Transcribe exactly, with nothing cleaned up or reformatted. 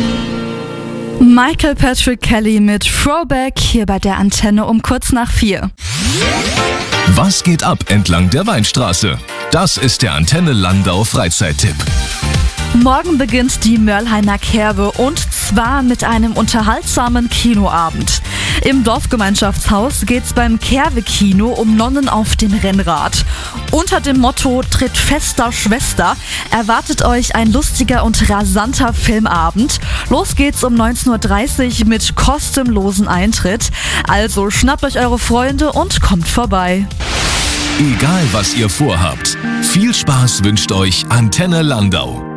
Michael Patrick Kelly mit Throwback hier bei der Antenne um kurz nach vier. Was geht ab entlang der Weinstraße? Das ist der Antenne Landau Freizeittipp. Morgen beginnt die Mörlheimer Kerbe und zwar mit einem unterhaltsamen Kinoabend. Im Dorfgemeinschaftshaus geht's beim Kerwe-Kino um Nonnen auf dem Rennrad. Unter dem Motto Tritt fester Schwester erwartet euch ein lustiger und rasanter Filmabend. Los geht's um neunzehn Uhr dreißig mit kostenlosen Eintritt. Also schnappt euch eure Freunde und kommt vorbei. Egal was ihr vorhabt, viel Spaß wünscht euch Antenne Landau.